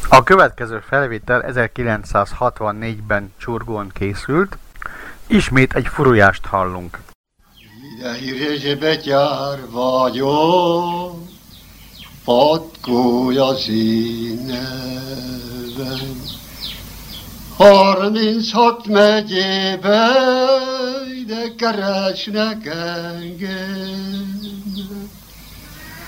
A következő felvétel 1964-ben Csurgón készült, ismét egy furujást hallunk. Idehírése betyár vagyok, patkója színeben. 36 megyébe ide keresnek engem.